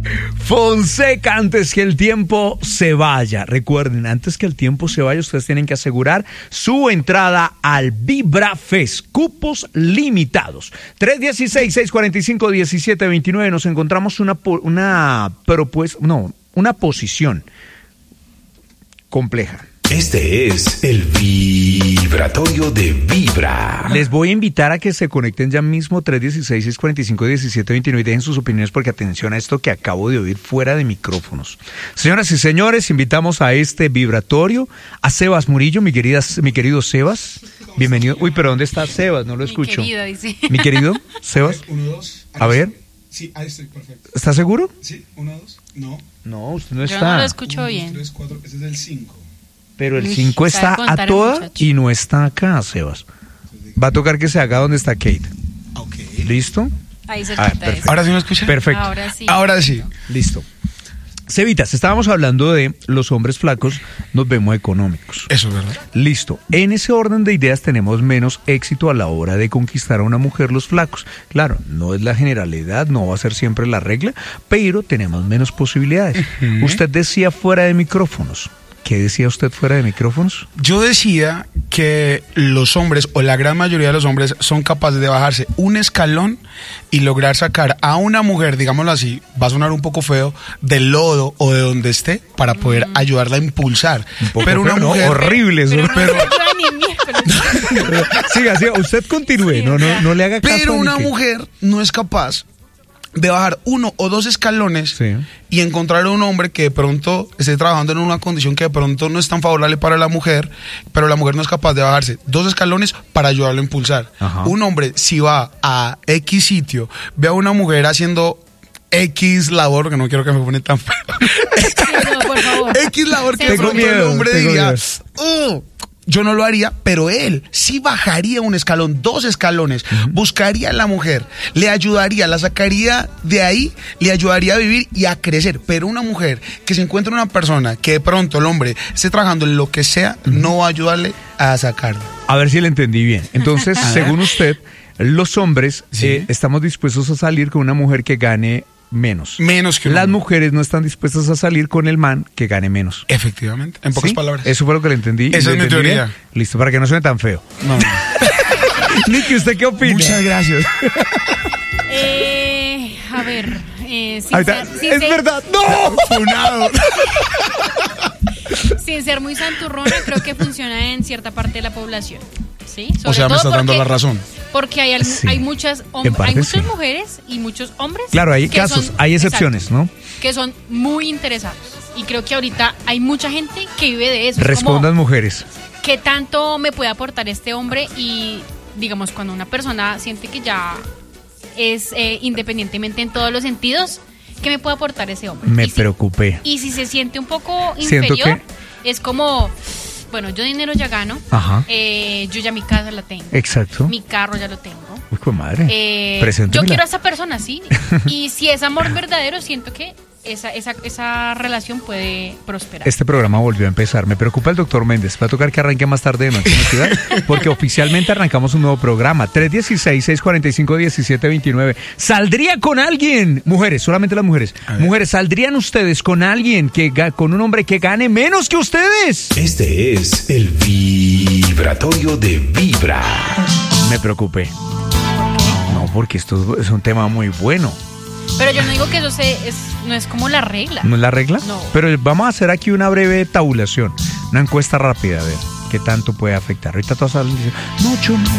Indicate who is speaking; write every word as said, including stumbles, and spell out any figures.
Speaker 1: Fonseca, antes que el tiempo se vaya. Recuerden, antes que el tiempo se vaya, ustedes tienen que asegurar su entrada al Vibra Fest. Cupos limitados. tres uno seis, seis cuatro cinco, uno siete dos nueve. Nos encontramos una, una propuesta, no, una posición compleja.
Speaker 2: Este es el vibratorio de Vibra.
Speaker 1: Les voy a invitar a que se conecten ya mismo tres uno seis, seis cuatro cinco, uno siete dos nueve y dejen sus opiniones porque atención a esto que acabo de oír fuera de micrófonos. Señoras y señores, invitamos a este vibratorio a Sebas Murillo, mi querida, mi querido Sebas. Bienvenido. Uy, pero ¿dónde está Sebas? No lo escucho.
Speaker 3: Mi querido, dice.
Speaker 1: Mi querido Sebas.
Speaker 4: Uno, dos.
Speaker 1: A ver.
Speaker 4: Sí, ahí estoy, perfecto.
Speaker 1: ¿Está seguro?
Speaker 4: Sí, uno, dos. No.
Speaker 1: No, usted no
Speaker 3: Yo
Speaker 1: está.
Speaker 3: no lo escucho
Speaker 4: uno,
Speaker 3: bien.
Speaker 4: dos, tres, cuatro. Ese es el cinco.
Speaker 1: Pero el
Speaker 3: Uy,
Speaker 1: cinco
Speaker 3: sabe
Speaker 1: está
Speaker 3: contar
Speaker 1: a
Speaker 3: el
Speaker 1: toda
Speaker 3: muchacho.
Speaker 1: y no está acá, Sebas. Va a tocar que se haga donde está Kate.
Speaker 4: Ok.
Speaker 1: ¿Listo?
Speaker 3: Ahí se
Speaker 1: Ah,
Speaker 3: trata
Speaker 1: perfecto.
Speaker 3: eso.
Speaker 4: ¿Ahora sí me escuchan?
Speaker 1: Perfecto.
Speaker 3: Ahora sí.
Speaker 4: Ahora sí.
Speaker 1: Listo. Cevitas, estábamos hablando de los hombres flacos, nos vemos económicos.
Speaker 4: Eso es verdad.
Speaker 1: Listo. En ese orden de ideas tenemos menos éxito a la hora de conquistar a una mujer los flacos. Claro, no es la generalidad, no va a ser siempre la regla, pero tenemos menos posibilidades. Uh-huh. Usted decía fuera de micrófonos. ¿Qué decía usted fuera de micrófonos?
Speaker 4: Yo decía que los hombres, o la gran mayoría de los hombres, son capaces de bajarse un escalón y lograr sacar a una mujer, digámoslo así, va a sonar un poco feo, del lodo o de donde esté, para poder mm. ayudarla a impulsar.
Speaker 1: Un poco
Speaker 4: pero una
Speaker 1: feo,
Speaker 4: mujer...
Speaker 1: No, horrible eso.
Speaker 3: Pero,
Speaker 1: Pero,
Speaker 3: pero,
Speaker 1: pero, siga, siga, usted continúe, no, no, no le haga caso.
Speaker 4: Pero una
Speaker 1: que...
Speaker 4: mujer no es capaz de bajar uno o dos escalones
Speaker 1: sí.
Speaker 4: y encontrar a un hombre que de pronto esté trabajando en una condición que de pronto no es tan favorable para la mujer, pero la mujer no es capaz de bajarse dos escalones para ayudarlo a impulsar. Ajá. Un hombre, si va a X sitio, ve a una mujer haciendo X labor, que no quiero que me pone tan feo.
Speaker 3: no, por favor.
Speaker 4: X labor que de
Speaker 1: tengo
Speaker 4: pronto
Speaker 1: miedo,
Speaker 4: el hombre
Speaker 1: tengo
Speaker 4: diría,
Speaker 1: miedo.
Speaker 4: oh, yo no lo haría, pero él sí bajaría un escalón, dos escalones, uh-huh. buscaría a la mujer, le ayudaría, la sacaría de ahí, le ayudaría a vivir y a crecer. Pero una mujer que se encuentra una persona que de pronto el hombre esté trabajando en lo que sea, uh-huh. no va a ayudarle a sacarla.
Speaker 1: A ver si le entendí bien. Entonces, según usted, los hombres ¿sí? eh, estamos dispuestos a salir con una mujer que gane menos.
Speaker 4: Menos que
Speaker 1: Las
Speaker 4: hombre.
Speaker 1: mujeres no están dispuestas a salir con el man que gane menos.
Speaker 4: Efectivamente, en pocas
Speaker 1: ¿sí?
Speaker 4: palabras.
Speaker 1: Eso fue lo que le entendí.
Speaker 4: Esa es mi teoría.
Speaker 1: Bien. Listo, para que no suene tan feo.
Speaker 4: No.
Speaker 1: Nicky, ¿usted qué opina?
Speaker 4: Muchas gracias.
Speaker 3: Eh, a ver, eh, sin
Speaker 1: Ahí
Speaker 3: ser,
Speaker 1: está.
Speaker 3: sin
Speaker 1: es
Speaker 3: ser,
Speaker 1: verdad. ¡No!
Speaker 4: Funado.
Speaker 3: Sin ser muy santurrona, creo que funciona en cierta parte de la población. ¿Sí?
Speaker 4: O sea, me estás dando la razón.
Speaker 3: Porque hay, algún, sí. hay, muchas, hom- hay muchas sí. mujeres y muchos hombres.
Speaker 1: Claro, hay casos,
Speaker 3: son,
Speaker 1: hay excepciones,
Speaker 3: exacto,
Speaker 1: ¿no?
Speaker 3: Que son muy interesados. Y creo que ahorita hay mucha gente que vive de eso.
Speaker 1: Respondan, como, mujeres.
Speaker 3: ¿Qué tanto me puede aportar este hombre? Y, digamos, cuando una persona siente que ya es eh, independientemente en todos los sentidos, ¿qué me puede aportar ese hombre?
Speaker 1: Me
Speaker 3: y si,
Speaker 1: preocupé.
Speaker 3: Y si se siente un poco inferior, que... es como... Bueno, yo dinero ya gano, eh, yo ya mi casa la tengo.
Speaker 1: Exacto.
Speaker 3: Mi carro ya lo tengo.
Speaker 1: Uy, qué madre.
Speaker 3: Eh, yo quiero a esa persona, sí. Y si es amor verdadero, siento que esa, esa, esa relación puede prosperar.
Speaker 1: Este programa volvió a empezar. Me preocupa el doctor Méndez. Va a tocar que arranque más tarde de noche en la ciudad, porque oficialmente arrancamos un nuevo programa. tres uno seis, seis cuatro cinco, uno siete dos nueve. ¿Saldría con alguien? Mujeres, solamente las mujeres. Mujeres, ¿saldrían ustedes con alguien, que con un hombre que gane menos que ustedes?
Speaker 2: Este es el vibratorio de Vibra.
Speaker 1: Me preocupé. No, porque esto es un tema muy bueno.
Speaker 3: Pero yo no digo que eso se, es, no es como la regla.
Speaker 1: ¿No es la regla?
Speaker 3: No.
Speaker 1: Pero vamos a hacer aquí una breve tabulación, una encuesta rápida, a ver qué tanto puede afectar. Ahorita todos salen y dicen, no, yo no.